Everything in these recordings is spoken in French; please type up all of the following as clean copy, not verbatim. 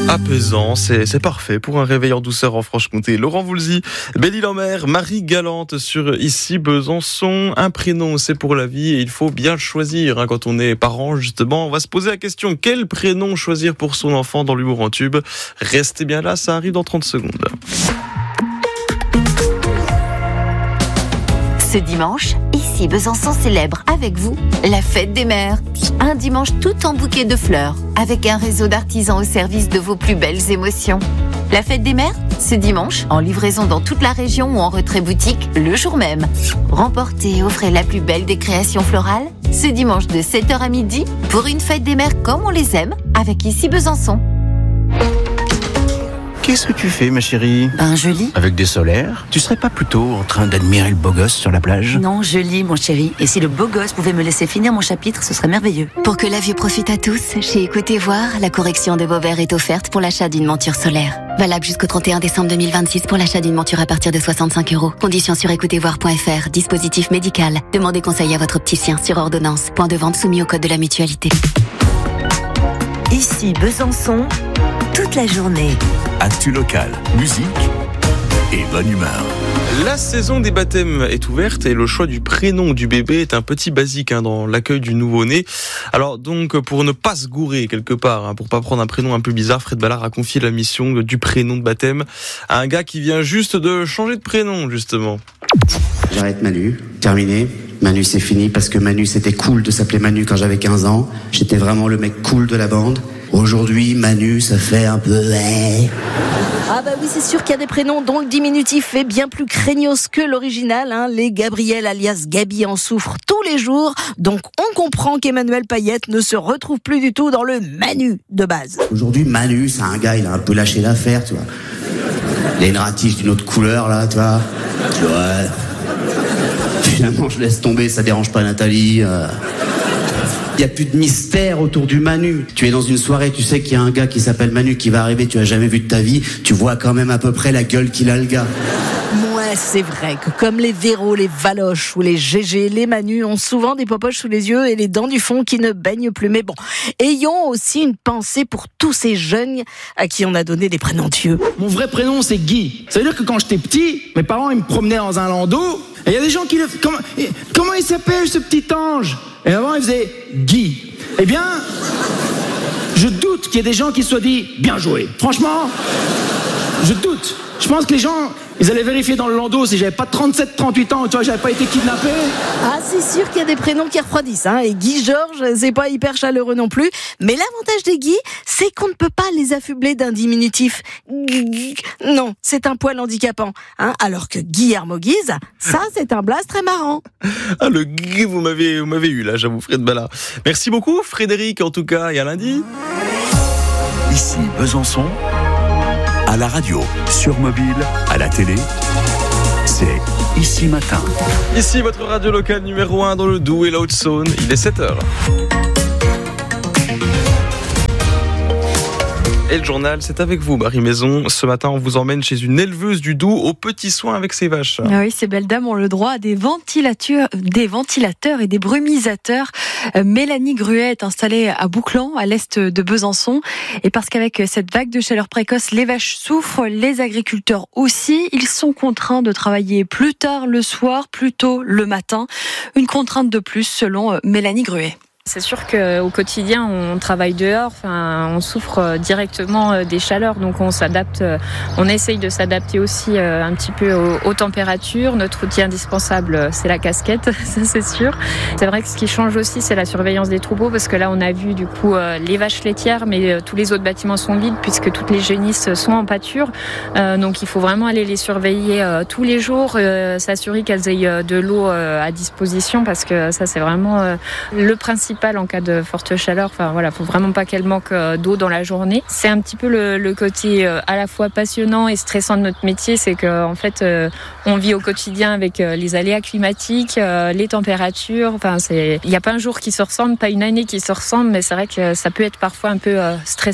Apaisant, c'est parfait pour un réveil en douceur en Franche-Comté. Laurent Voulzy, Belle-Île-en-Mer, Marie Galante sur Ici Besançon. Un prénom, c'est pour la vie et il faut bien le choisir. Quand on est parent, justement, on va se poser la question, quel prénom choisir pour son enfant dans l'humour en tube? Restez bien là, ça arrive dans 30 secondes. Ce dimanche, Ici Besançon célèbre avec vous la fête des mères. Un dimanche tout en bouquet de fleurs, avec un réseau d'artisans au service de vos plus belles émotions. La fête des mères, ce dimanche, en livraison dans toute la région ou en retrait boutique, le jour même. Remportez et offrez la plus belle des créations florales, ce dimanche de 7h à midi, pour une fête des mères comme on les aime, avec Ici Besançon. Qu'est-ce que tu fais, ma chérie? Je lis. Avec des solaires? Tu serais pas plutôt en train d'admirer le beau gosse sur la plage? Non, je lis, mon chéri. Et si le beau gosse pouvait me laisser finir mon chapitre, ce serait merveilleux. Pour que la vue profite à tous, chez Écoutez Voir, la correction de vos verres est offerte pour l'achat d'une monture solaire. Valable jusqu'au 31 décembre 2026 pour l'achat d'une monture à partir de 65 €. Conditions sur écoutezvoir.fr. Dispositif médical. Demandez conseil à votre opticien sur ordonnance. Point de vente soumis au code de la mutualité. Ici Besançon, toute la journée. Actu local, musique et bonne humeur. La saison des baptêmes est ouverte et le choix du prénom du bébé est un petit basique dans l'accueil du nouveau-né. Alors donc, pour ne pas se gourer quelque part, pour pas prendre un prénom un peu bizarre, Fred Ballard a confié la mission du prénom de baptême à un gars qui vient juste de changer de prénom, justement. J'arrête Manu, terminé. Manu c'est fini parce que Manu c'était cool de s'appeler Manu quand j'avais 15 ans. J'étais vraiment le mec cool de la bande. Aujourd'hui, Manu, ça fait un peu... Ah bah oui, c'est sûr qu'il y a des prénoms dont le diminutif est bien plus craignos que l'original. Les Gabriel alias Gabi en souffrent tous les jours. Donc on comprend qu'Emmanuel Payette ne se retrouve plus du tout dans le Manu de base. Aujourd'hui, Manu, c'est un gars, il a un peu lâché l'affaire, tu vois. Il a une ratiche d'une autre couleur, là, tu vois. Ouais. Finalement, je laisse tomber, ça dérange pas Nathalie. Il n'y a plus de mystère autour du Manu. Tu es dans une soirée, tu sais qu'il y a un gars qui s'appelle Manu qui va arriver, tu l'as jamais vu de ta vie, tu vois quand même à peu près la gueule qu'il a le gars. Ouais, c'est vrai que comme les Véro, les Valoche ou les GG, les Manu ont souvent des popoches sous les yeux et les dents du fond qui ne baignent plus. Mais bon, ayons aussi une pensée pour tous ces jeunes à qui on a donné des prénoms dieux. Mon vrai prénom, c'est Guy. Ça veut dire que quand j'étais petit, mes parents ils me promenaient dans un landau et il y a des gens qui le... Comment il s'appelle ce petit ange? Et avant, il faisait Guy. Eh bien, je doute qu'il y ait des gens qui se soient dit « bien joué ». Franchement, je doute. Je pense que les gens, ils allaient vérifier dans le landau si j'avais pas 37-38 ans, tu vois, j'avais pas été kidnappé. Ah, c'est sûr qu'il y a des prénoms qui refroidissent. Et Guy Georges, c'est pas hyper chaleureux non plus. Mais l'avantage des Guy, c'est qu'on ne peut pas les affubler d'un diminutif. Non, c'est un poil handicapant. Alors que Guillermo Guise, ça, c'est un blast très marrant. Ah, le Guy, vous m'avez eu là, j'avoue, Fred Ballard. Merci beaucoup, Frédéric, en tout cas, et à lundi. Ici Besançon, à la radio, sur mobile, à la télé, c'est Ici Matin. Ici votre radio locale numéro 1 dans le Doubs et la Haute-Saône, il est 7h. Et le journal, c'est avec vous, Marie Maison. Ce matin, on vous emmène chez une éleveuse du Doubs aux petits soins avec ses vaches. Ah oui, ces belles dames ont le droit à des ventilateurs et des brumisateurs. Mélanie Gruet est installée à Bouclan, à l'est de Besançon. Et parce qu'avec cette vague de chaleur précoce, les vaches souffrent, les agriculteurs aussi. Ils sont contraints de travailler plus tard le soir, plus tôt le matin. Une contrainte de plus, selon Mélanie Gruet. C'est sûr qu'au quotidien, on travaille dehors, on souffre directement des chaleurs, donc on s'adapte, on essaye de s'adapter aussi un petit peu aux températures. Notre outil indispensable, c'est la casquette, ça c'est sûr. C'est vrai que ce qui change aussi, c'est la surveillance des troupeaux, parce que là, on a vu du coup les vaches laitières, mais tous les autres bâtiments sont vides, puisque toutes les génisses sont en pâture. Donc il faut vraiment aller les surveiller tous les jours, s'assurer qu'elles aient de l'eau à disposition, parce que ça, c'est vraiment le principe en cas de forte chaleur. Faut vraiment pas qu'elle manque d'eau dans la journée. C'est un petit peu le côté à la fois passionnant et stressant de notre métier, c'est qu'en fait on vit au quotidien avec les aléas climatiques, les températures. Il n'y a pas un jour qui se ressemble, pas une année qui se ressemble, mais c'est vrai que ça peut être parfois un peu stressant.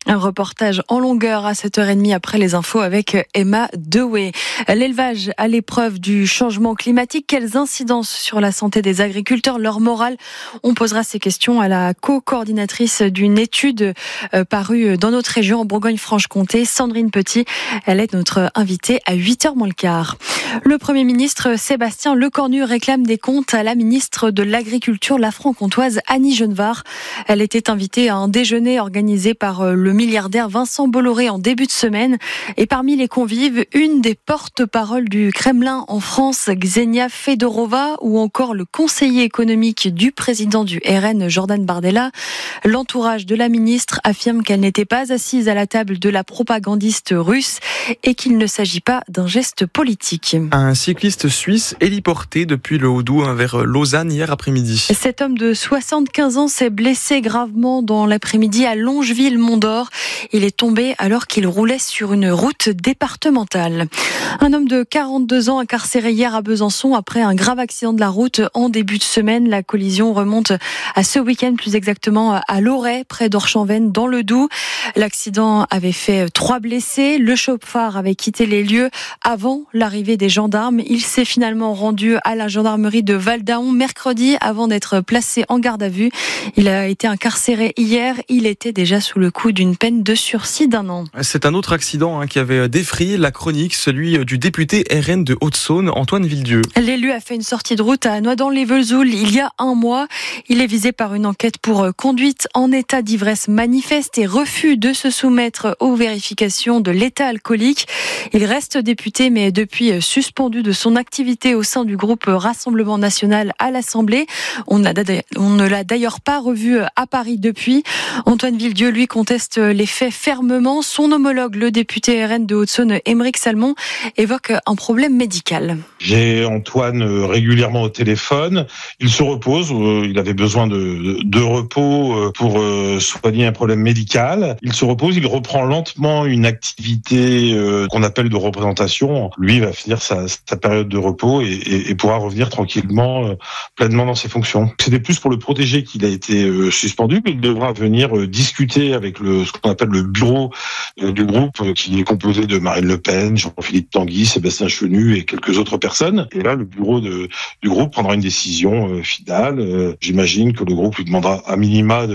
Un reportage en longueur à 7h30 après les infos avec Emma Dewey. L'élevage à l'épreuve du changement climatique, quelles incidences sur la santé des agriculteurs, leur morale? On posera ces questions à la co-coordinatrice d'une étude parue dans notre région en Bourgogne-Franche-Comté, Sandrine Petit. Elle est notre invitée à 8h moins le quart. Le Premier ministre Sébastien Lecornu réclame des comptes à la ministre de l'Agriculture, la franc-comtoise Annie Genevard. Elle était invitée à un déjeuner organisé par le milliardaire Vincent Bolloré en début de semaine. Et parmi les convives, une des porte-paroles du Kremlin en France, Ksenia Fedorova, ou encore le conseiller économique du président du RN, Jordan Bardella. L'entourage de la ministre affirme qu'elle n'était pas assise à la table de la propagandiste russe et qu'il ne s'agit pas d'un geste politique. Un cycliste suisse héliporté depuis le Haut-Doubs vers Lausanne hier après-midi. Cet homme de 75 ans s'est blessé gravement dans l'après-midi à Longeville-Mont-d'Or. Il est tombé alors qu'il roulait sur une route départementale. Un homme de 42 ans incarcéré hier à Besançon après un grave accident de la route en début de semaine. La collision remonte à ce week-end, plus exactement à Loret, près d'Orchamvennes, dans le Doubs. L'accident avait fait 3 blessés. Le chauffard avait quitté les lieux avant l'arrivée des gendarmes. Il s'est finalement rendu à la gendarmerie de Val-d'Aon mercredi avant d'être placé en garde à vue. Il a été incarcéré hier. Il était déjà sous le coup d'une peine de sursis d'1 an. C'est un autre accident qui avait défrayé la chronique, celui du député RN de Haute-Saône, Antoine Villedieu. L'élu a fait une sortie de route à Noidans-les-Vesoul il y a 1 mois. Il est visé par une enquête pour conduite en état d'ivresse manifeste et refus de se soumettre aux vérifications de l'état alcoolique. Il reste député mais depuis suspendu de son activité au sein du groupe Rassemblement National à l'Assemblée. On ne l'a d'ailleurs pas revu à Paris depuis. Antoine Villedieu, lui, conteste les faits fermement. Son homologue, le député RN de Haute-Saône, Aymeric Salmon, évoque un problème médical. J'ai Antoine régulièrement au téléphone. Il se repose. Il avait besoin de repos pour soigner un problème médical. Il se repose. Il reprend lentement une activité qu'on appelle de représentation. Lui va finir sa période de repos et pourra revenir tranquillement, pleinement dans ses fonctions. C'était plus pour le protéger qu'il a été suspendu, mais il devra venir discuter avec ce qu'on appelle le bureau du groupe, qui est composé de Marine Le Pen, Jean-Philippe Tanguy, Sébastien Chenu et quelques autres personnes. Et là, le bureau du groupe prendra une décision finale. J'imagine que le groupe lui demandera à minima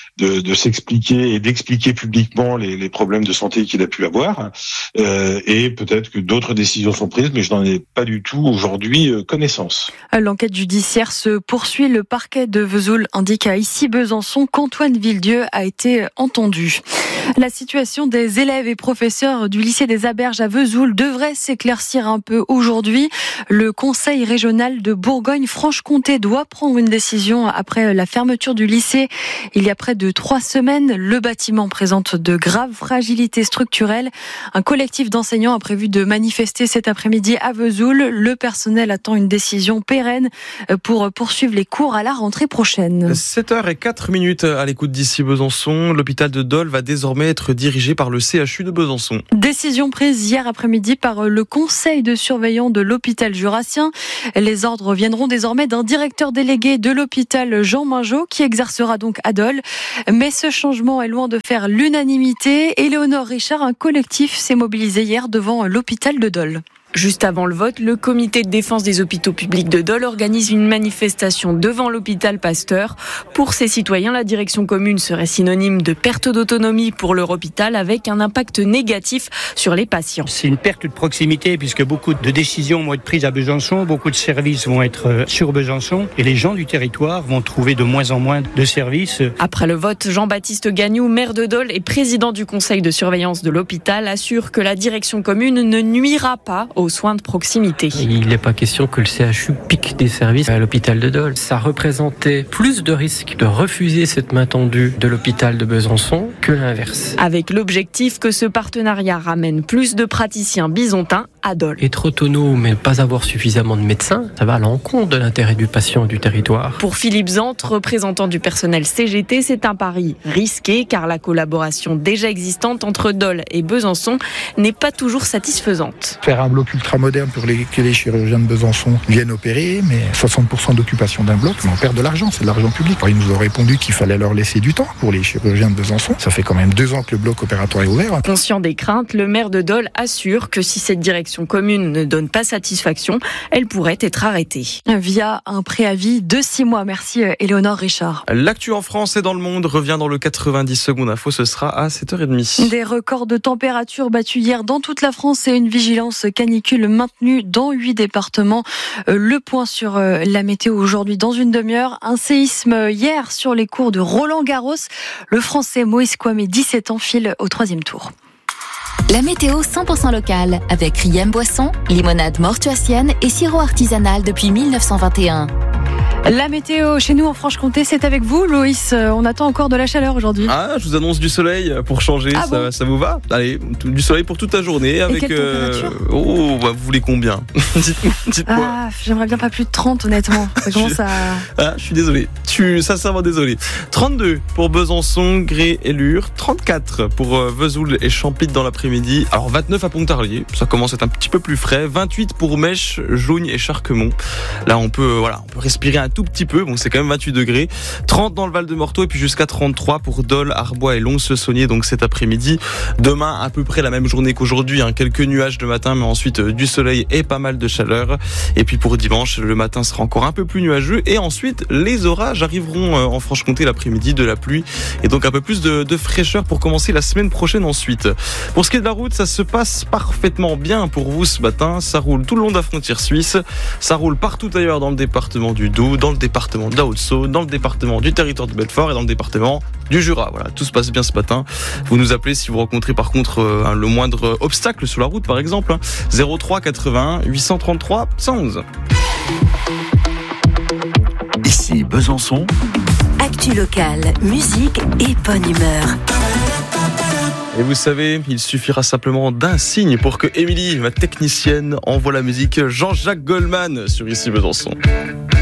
de s'expliquer et d'expliquer publiquement les problèmes de santé qu'il a pu avoir. Et peut-être que d'autres décisions sont prises, mais je n'en ai pas du tout aujourd'hui connaissance. L'enquête judiciaire se poursuit. Le parquet de Vesoul indique à Ici Besançon qu'Antoine Villedieu a été entendu. La situation des élèves et professeurs du lycée des Aberges à Vesoul devrait s'éclaircir un peu aujourd'hui. Le conseil régional de Bourgogne-Franche-Comté doit prendre une décision après la fermeture du lycée il y a près de 3 semaines. Le bâtiment présente de graves fragilités structurelles. Un collectif d'enseignants a prévu de manifester cet après-midi à Vesoul. Le personnel attend une décision pérenne pour poursuivre les cours à la rentrée prochaine. 7h04 à l'écoute d'Ici Besançon. L'hôpital de Dole va désormais être dirigé par le CHU de Besançon. Décision prise hier après-midi par le conseil de surveillants de l'hôpital jurassien. Les ordres viendront désormais d'un directeur délégué de l'hôpital, Jean Mingeot, qui exercera donc à Dole. Mais ce changement est loin de faire l'unanimité. Éléonore Richard, un collectif, s'est mobilisé hier devant l'hôpital de Dole. Juste avant le vote, le comité de défense des hôpitaux publics de Dole organise une manifestation devant l'hôpital Pasteur. Pour ces citoyens, la direction commune serait synonyme de perte d'autonomie pour leur hôpital avec un impact négatif sur les patients. C'est une perte de proximité puisque beaucoup de décisions vont être prises à Besançon, beaucoup de services vont être sur Besançon et les gens du territoire vont trouver de moins en moins de services. Après le vote, Jean-Baptiste Gagnou, maire de Dole et président du conseil de surveillance de l'hôpital, assure que la direction commune ne nuira pas aux soins de proximité. Il n'est pas question que le CHU pique des services à l'hôpital de Dole. Ça représentait plus de risques de refuser cette main tendue de l'hôpital de Besançon que l'inverse. Avec l'objectif que ce partenariat ramène plus de praticiens bisontins à Dole. Être autonome mais ne pas avoir suffisamment de médecins, ça va à l'encontre de l'intérêt du patient et du territoire. Pour Philippe Zant, représentant du personnel CGT, c'est un pari risqué car la collaboration déjà existante entre Dole et Besançon n'est pas toujours satisfaisante. Faire un bloc ultramoderne pour que les chirurgiens de Besançon viennent opérer, mais 60% d'occupation d'un bloc, on perd de l'argent, c'est de l'argent public. Alors, ils nous ont répondu qu'il fallait leur laisser du temps pour les chirurgiens de Besançon. Ça fait quand même 2 ans que le bloc opératoire est ouvert. Conscient des craintes, le maire de Dole assure que si cette direction commune ne donne pas satisfaction, elle pourrait être arrêtée. Via un préavis de 6 mois. Merci Éléonore Richard. L'actu en France et dans le monde revient dans le 90 secondes info, ce sera à 7h30. Des records de température battus hier dans toute la France et une vigilance canicule maintenue dans 8 départements. Le point sur la météo aujourd'hui dans une demi-heure. Un séisme hier sur les cours de Roland-Garros. Le Français Moïse Kouamé, 17 ans, file au 3e tour. La météo 100% locale avec Riem Boisson, limonade mortuacienne et sirop artisanal depuis 1921. La météo chez nous en Franche-Comté, c'est avec vous, Loïs. On attend encore de la chaleur aujourd'hui. Ah, je vous annonce du soleil pour changer. Ça vous va ? Allez, du soleil pour toute la journée. Avec, et quelle température ? vous voulez combien ? Dites-moi. Ah, j'aimerais bien pas plus de 30, honnêtement. Ça commence à... Ah, je suis désolé. Je suis sincèrement désolé. 32 pour Besançon, Gré et Lure. 34 pour Vesoul et Champit dans l'après-midi. Alors 29 à Pontarlier. Ça commence à être un petit peu plus frais. 28 pour Mèche, Jougne et Charquemont. Là, on peut respirer un tout petit peu. Bon, c'est quand même 28 degrés. 30 dans le Val-de-Morteau et puis jusqu'à 33 pour Dole, Arbois et Lons-le-Saunier. Donc cet après-midi. Demain, à peu près la même journée qu'aujourd'hui. Quelques nuages le matin, mais ensuite du soleil et pas mal de chaleur. Et puis pour dimanche, le matin sera encore un peu plus nuageux. Et ensuite, les orages arriveront en Franche-Comté l'après-midi, de la pluie. Et donc un peu plus de fraîcheur pour commencer la semaine prochaine ensuite. Pour ce qui est de la route, ça se passe parfaitement bien pour vous ce matin. Ça roule tout le long de la frontière suisse. Ça roule partout ailleurs dans le département du Doubs, dans le département de la Haute-Saône, dans le département du territoire de Belfort et dans le département du Jura. Voilà, tout se passe bien ce matin. Vous nous appelez si vous rencontrez par contre le moindre obstacle sur la route par exemple. 03 81 833 111. Ici Besançon. Actu locale, musique et bonne humeur. Et vous savez, il suffira simplement d'un signe pour que Émilie, ma technicienne, envoie la musique Jean-Jacques Goldman sur Ici Besançon.